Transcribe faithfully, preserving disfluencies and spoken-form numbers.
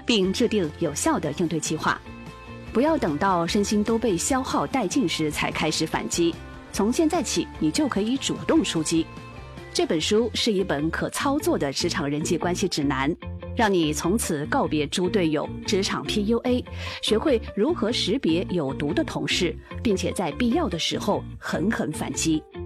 并制定有效的应对计划。不要等到身心都被消耗殆尽时才开始反击，从现在起你就可以主动出击。这本书是一本可操作的职场人际关系指南，让你从此告别猪队友、职场 P U A， 学会如何识别有毒的同事，并且在必要的时候狠狠反击。